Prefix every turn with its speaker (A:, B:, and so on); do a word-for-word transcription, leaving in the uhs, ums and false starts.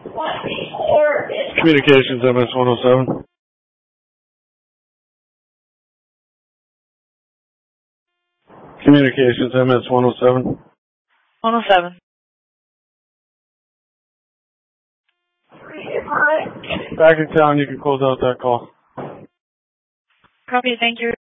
A: Communications M S one oh seven. Communications M S one oh seven.
B: one oh seven.
A: Back in town, you can close out that call.
B: Copy, thank you.